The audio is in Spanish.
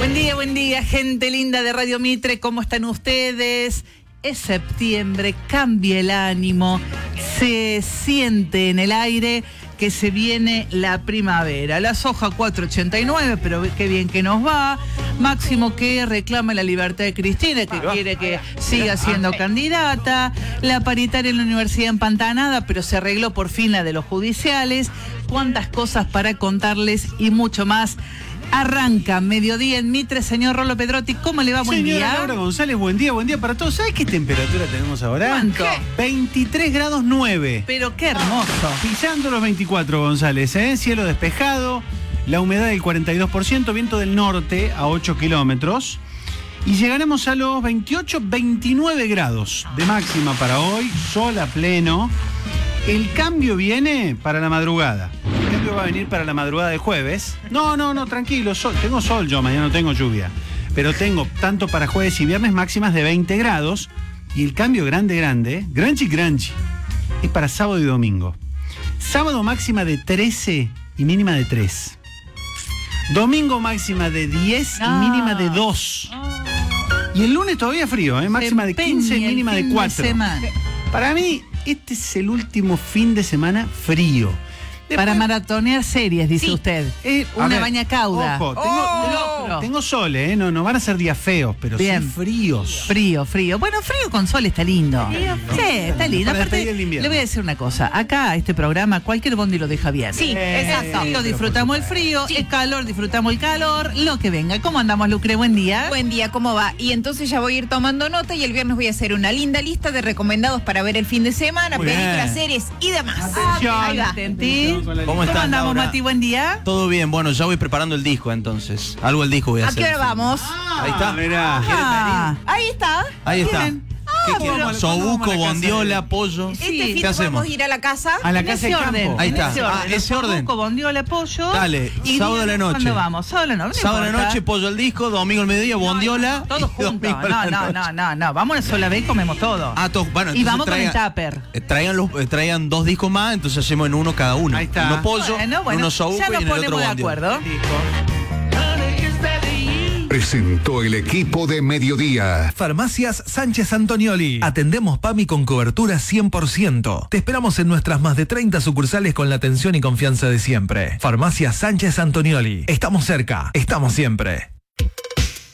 Buen día, gente linda de Radio Mitre, ¿cómo están ustedes? Es septiembre, cambia el ánimo, se siente en el aire que se viene la primavera. La soja 4.89, pero qué bien que nos va. Máximo que reclama la libertad de Cristina, que quiere que siga siendo candidata. La paritaria en la Universidad empantanada, pero se arregló por fin la de los judiciales. Cuántas cosas para contarles y mucho más. Arranca mediodía en Mitre, señor Rolo Pedrotti, ¿cómo le va? Buen Señora día. Laura González, buen día para todos. ¿Sabes qué temperatura tenemos ahora? ¿Cuánto? 23 grados 9. Pero qué hermoso. Pisando los 24, González, ¿eh? Cielo despejado, la humedad del 42%, viento del norte a 8 kilómetros. Y llegaremos a los 28, 29 grados de máxima para hoy, sol a pleno. El cambio viene para la madrugada. El cambio va a venir para la madrugada de jueves. No, tranquilo, sol. Tengo sol yo, mañana no tengo lluvia. Pero tengo tanto para jueves y viernes máximas de 20 grados. Y el cambio grande, granchi, es para sábado y domingo. Sábado máxima de 13 y mínima de 3. Domingo máxima de 10 y mínima de 2. Y el lunes todavía frío, máxima de 15 y mínima de 4. Para mí, este es el último fin de semana frío. Después, para maratonear series, dice sí, usted. Una baña cauda. Ojo, tengo sol, no van a ser días feos, pero bien. Sí fríos. Frío. Bueno, frío con sol está lindo. Sí, está lindo. Aparte, le voy a decir una cosa. Acá, este programa, cualquier bondi lo deja bien. Sí, exacto. Frío, disfrutamos el frío. Sí. El calor, disfrutamos el calor. Lo que venga. ¿Cómo andamos, Lucre? Buen día. Buen día, ¿cómo va? Y entonces ya voy a ir tomando nota y el viernes voy a hacer una linda lista de recomendados para ver el fin de semana, películas, series y demás. Atención. Ahí va. ¿Cómo estás, andamos, Laura? Mati? Buen día. Todo bien, bueno, ya voy preparando el disco entonces. Algo del disco voy a hacer. ¿A qué hora vamos? Ahí está. Mirá. Ahí está. Ahí está. Bien. ¿Qué pero- quieren? Sobuco, bondiola, pollo. Este Sí. fin ¿Qué de hacemos? vamos a ir a la casa. A la En casa ese de orden. campo. Ahí En está. ese orden. Ese orden. Sobuco, bondiola, pollo. Dale, Y sábado a la noche. ¿Cuándo vamos? Sábado a la noche. Sábado a la noche, pollo al disco, domingo al mediodía, bondiola. Todos y juntos. domingo a la noche. No. Vamos una sola vez y comemos todo. Bueno, Y entonces vamos con el tupper. traigan 2 discos más, entonces hacemos en uno cada uno. Ahí está. Uno pollo, Bueno, uno sobuco ya y nos en el otro ponemos de bondiola. acuerdo. Presentó el equipo de Mediodía. Farmacias Sánchez Antonioli. Atendemos PAMI con cobertura 100%. Te esperamos en nuestras más de 30 sucursales con la atención y confianza de siempre. Farmacias Sánchez Antonioli. Estamos cerca, estamos siempre.